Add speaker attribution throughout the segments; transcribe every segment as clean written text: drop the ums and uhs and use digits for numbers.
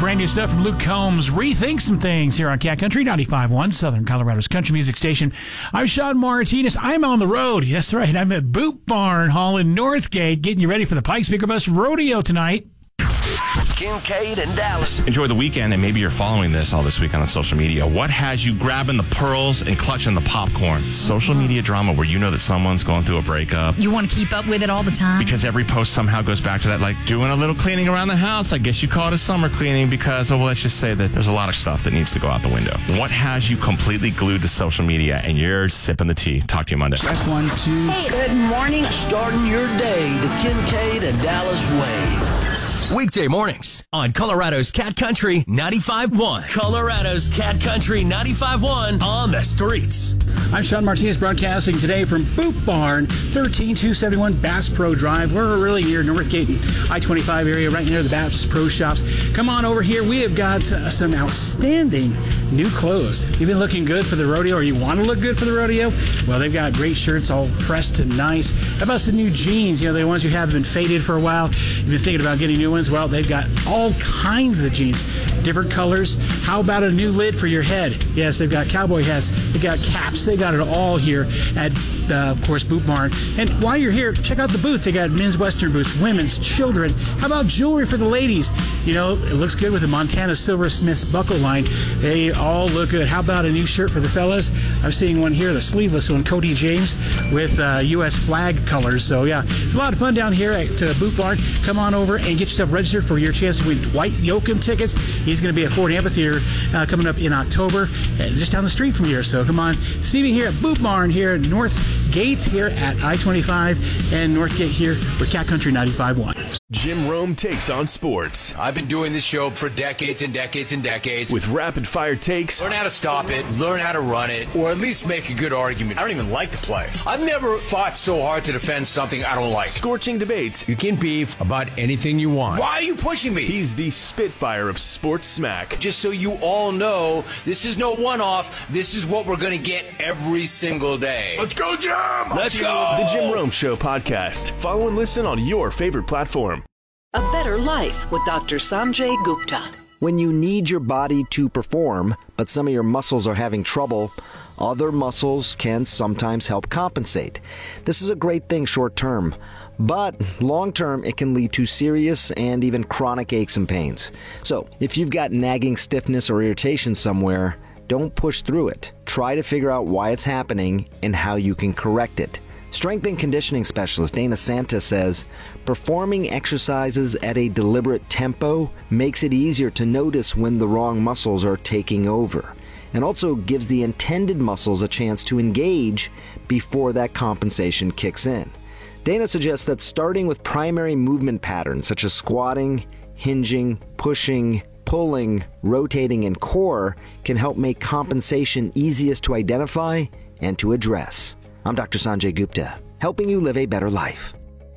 Speaker 1: brand new stuff from Luke Combs. Rethink some things here on Cat Country 95.1, Southern Colorado's country music station. I'm Sean Martinez. I'm on the road. Yes, right. I'm at Boot Barn Hall in Northgate, getting you ready for the Pikes Peak Bus Rodeo tonight.
Speaker 2: Kincaid and Dallas.
Speaker 3: Enjoy the weekend, and maybe you're following this all this weekend on social media. What has you grabbing the pearls and clutching the popcorn? Social media drama where you know that someone's going through a breakup.
Speaker 4: You want to keep up with it all the time?
Speaker 3: Because every post somehow goes back to that, like doing a little cleaning around the house. I guess you call it a summer cleaning because, let's just say that there's a lot of stuff that needs to go out the window. What has you completely glued to social media and you're sipping the tea? Talk to you Monday.
Speaker 1: That's 1, 2.
Speaker 2: Hey, good morning. Starting your day the Kincaid and Dallas way.
Speaker 5: Weekday mornings on Colorado's Cat Country 95.1. Colorado's Cat Country 95.1 on the streets.
Speaker 1: I'm Sean Martinez broadcasting today from Boot Barn, 13271 Bass Pro Drive. We're really near Northgate and I-25 area, right near the Bass Pro Shops. Come on over here. We have got some outstanding new clothes. You've been looking good for the rodeo, or you want to look good for the rodeo? Well, they've got great shirts, all pressed and nice. How about some new jeans? You know, the ones you have been faded for a while. You've been thinking about getting new ones. Well, they've got all kinds of jeans, different colors. How about a new lid for your head? Yes, they've got cowboy hats. They've got caps. They got it all here at, of course, Boot Barn. And while you're here, check out the boots. They got men's Western boots, women's, children. How about jewelry for the ladies? You know, it looks good with the Montana Silversmiths buckle line. They all look good. How about a new shirt for the fellas? I'm seeing one here, the sleeveless one, Cody James, with U.S. flag colors. So, yeah, it's a lot of fun down here at Boot Barn. Come on over and get yourself registered for your chance to win Dwight Yoakam tickets. He's going to be at Ford Amphitheater coming up in October, just down the street from here. So come on, see me here at Boot Barn here at Northgate here at I-25 and Northgate here with Cat Country 95.1.
Speaker 6: Jim Rome takes on sports.
Speaker 7: I've been doing this show for decades and decades and decades.
Speaker 6: With rapid-fire takes.
Speaker 7: Learn how to stop it, learn how to run it, or at least make a good argument. I don't even like to play. I've never fought so hard to defend something I don't like.
Speaker 6: Scorching debates.
Speaker 7: You can beef about anything you want. Why are you pushing me?
Speaker 6: He's the Spitfire of sports smack.
Speaker 7: Just so you all know, this is no one-off. This is what we're going to get every single day. Let's go, Jim! Let's go!
Speaker 6: The Jim Rome Show podcast. Follow and listen on your favorite platform.
Speaker 8: A Better Life with Dr. Sanjay Gupta.
Speaker 9: When you need your body to perform, but some of your muscles are having trouble, other muscles can sometimes help compensate. This is a great thing short term, but long term it can lead to serious and even chronic aches and pains. So if you've got nagging stiffness or irritation somewhere, don't push through it. Try to figure out why it's happening and how you can correct it. Strength and conditioning specialist Dana Santa says, performing exercises at a deliberate tempo makes it easier to notice when the wrong muscles are taking over, and also gives the intended muscles a chance to engage before that compensation kicks in. Dana suggests that starting with primary movement patterns such as squatting, hinging, pushing, pulling, rotating, and core can help make compensation easiest to identify and to address. I'm Dr. Sanjay Gupta, helping you live a better life.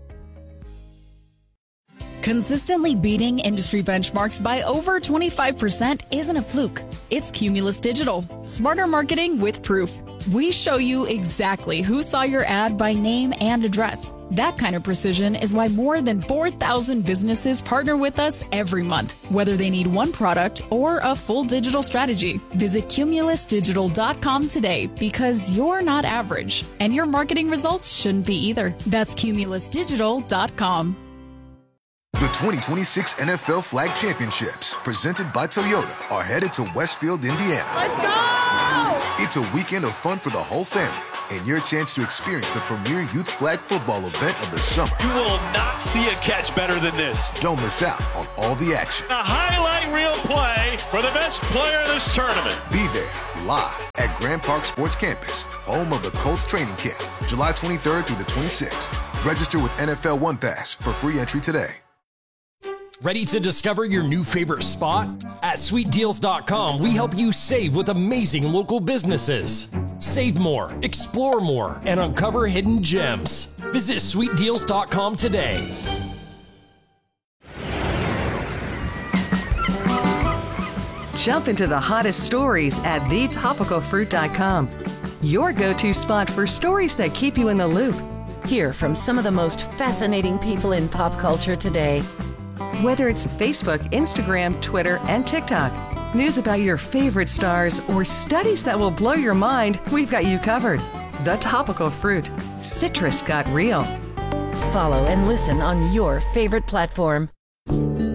Speaker 4: Consistently beating industry benchmarks by over 25% isn't a fluke. It's Cumulus Digital. Smarter marketing with proof. We show you exactly who saw your ad by name and address. That kind of precision is why more than 4,000 businesses partner with us every month, whether they need one product or a full digital strategy. Visit cumulusdigital.com today because you're not average, and your marketing results shouldn't be either. That's cumulusdigital.com.
Speaker 10: The 2026 NFL Flag Championships, presented by Toyota, are headed to Westfield, Indiana.
Speaker 11: Let's go!
Speaker 10: It's a weekend of fun for the whole family, and your chance to experience the premier youth flag football event of the summer.
Speaker 11: You will not see a catch better than this.
Speaker 10: Don't miss out on all the action.
Speaker 11: A highlight reel play for the best player in this tournament.
Speaker 10: Be there, live, at Grand Park Sports Campus, home of the Colts training camp, July 23rd through the 26th. Register with NFL One Pass for free entry today.
Speaker 12: Ready to discover your new favorite spot? At SweetDeals.com, we help you save with amazing local businesses. Save more, explore more, and uncover hidden gems. Visit SweetDeals.com today.
Speaker 13: Jump into the hottest stories at TheTopicalFruit.com. Your go-to spot for stories that keep you in the loop.
Speaker 14: Hear from some of the most fascinating people in pop culture today.
Speaker 13: Whether it's Facebook, Instagram, Twitter, and TikTok, news about your favorite stars, or studies that will blow your mind, we've got you covered. The Topical Fruit. Citrus got real.
Speaker 14: Follow and listen on your favorite platform.